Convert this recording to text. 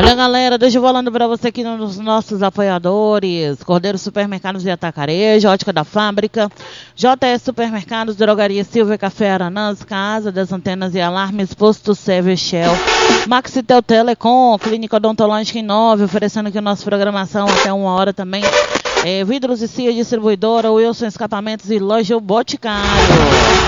Olha, galera, deixa eu falando pra você aqui nos nossos apoiadores: Cordeiro Supermercados e Atacarejo, Ótica da Fábrica, JS Supermercados, Drogaria Silva, Café Aranãs, Casa das Antenas e Alarmes, Posto Sérgio Shell, Maxitel Telecom, Clínica Odontológica em 9, oferecendo aqui a nossa programação até 1h também. Vidros e Cia Distribuidora, Wilson Escapamentos e Loja O Boticário.